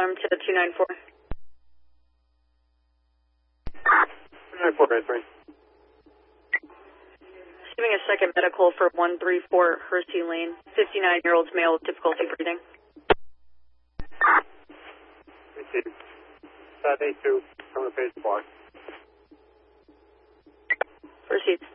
alarm to 294. 294, base 3. Receiving a second medical for 134 Hersey Lane, 59-year-old male with difficulty breathing. Received. 582 from the base block. Proceed.